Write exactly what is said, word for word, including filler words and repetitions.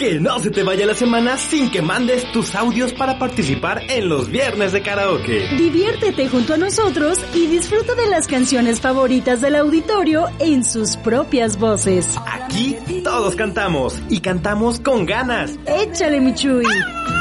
Que no se te vaya la semana sin que mandes tus audios para participar en los viernes de karaoke. Diviértete junto a nosotros y disfruta de las canciones favoritas del auditorio en sus propias voces. Aquí todos cantamos y cantamos con ganas. ¡Échale, mi Chuy!